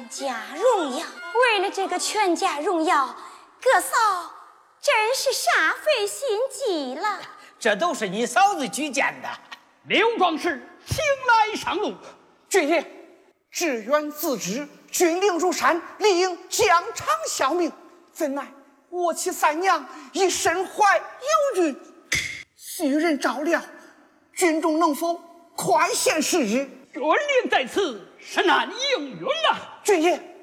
全家荣耀。为了这个全家荣耀，哥嫂真是煞费心机了。 这都是你嫂子举荐的。 刘壮士，请来上路。 郡爷，志远自知，军令如山，理应疆场效命，怎奈我妻三娘已身怀有孕，需人照料，军中能否快些时日？ 军令在此，实难应允啊。 郡爷，